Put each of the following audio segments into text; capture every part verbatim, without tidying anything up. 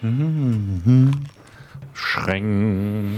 Mhm. Schreng.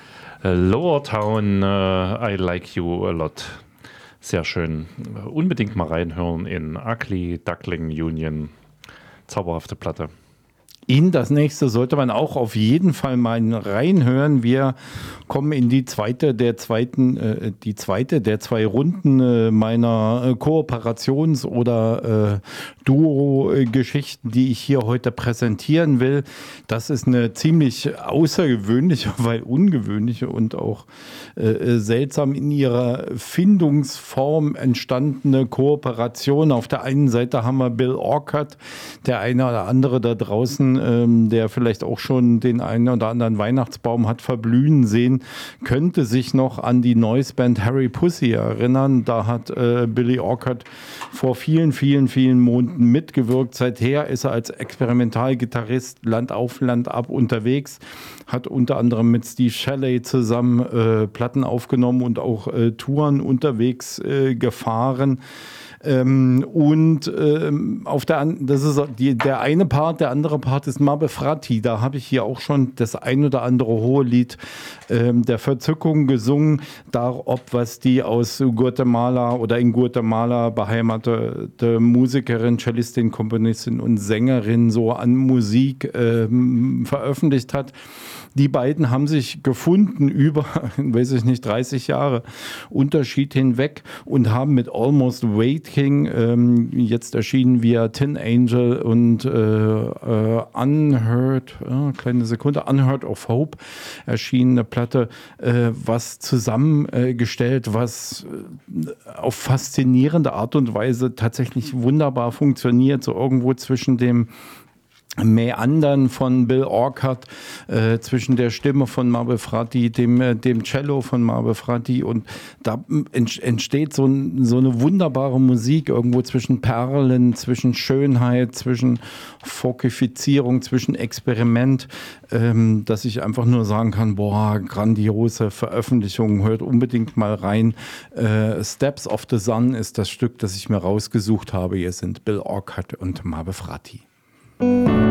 Lower Town, uh, I like you a lot. Sehr schön. Unbedingt mal reinhören in Ugly Duckling Union. Zauberhafte Platte. In das nächste sollte man auch auf jeden Fall mal reinhören. Wir kommen in die zweite der zweiten, äh, die zweite der zwei Runden äh, meiner äh, Kooperations- oder äh, Duo-Geschichten, die ich hier heute präsentieren will. Das ist eine ziemlich außergewöhnliche, weil ungewöhnliche und auch äh, seltsam in ihrer Findungsform entstandene Kooperation. Auf der einen Seite haben wir Bill Orcutt, der eine oder andere da draußen, ähm, der vielleicht auch schon den einen oder anderen Weihnachtsbaum hat verblühen sehen, könnte sich noch an die Noise-Band Harry Pussy erinnern. Da hat äh, Billy Orcutt vor vielen, vielen, vielen Monaten mitgewirkt. Seither ist er als Experimentalgitarrist Land auf Land ab unterwegs, hat unter anderem mit Steve Shelley zusammen äh, Platten aufgenommen und auch äh, Touren unterwegs äh, gefahren. Ähm, und ähm, auf der das ist die, der eine Part, der andere Part ist Mabe Frati. Da habe ich hier auch schon das ein oder andere hohe Lied ähm, der Verzückung gesungen, da ob was die aus Guatemala oder in Guatemala beheimatete Musikerin, Cellistin, Komponistin und Sängerin so an Musik ähm, veröffentlicht hat. Die beiden haben sich gefunden über, weiß ich nicht, dreißig Jahre Unterschied hinweg und haben mit Almost Waiting, ähm, jetzt erschienen via Tin Angel und äh, äh, Unheard, äh, kleine Sekunde, Unheard of Hope erschienene Platte, äh, was zusammengestellt, äh, was äh, auf faszinierende Art und Weise tatsächlich wunderbar funktioniert, so irgendwo zwischen dem Mäandern von Bill Orcutt, äh, zwischen der Stimme von Mabe Frati, dem, äh, dem Cello von Mabe Frati, und da entsteht so, ein, so eine wunderbare Musik irgendwo zwischen Perlen, zwischen Schönheit, zwischen Folkifizierung, zwischen Experiment, ähm, dass ich einfach nur sagen kann, boah, grandiose Veröffentlichung, hört unbedingt mal rein. Äh, Steps of the Sun ist das Stück, das ich mir rausgesucht habe. Hier sind Bill Orcutt und Mabe Frati.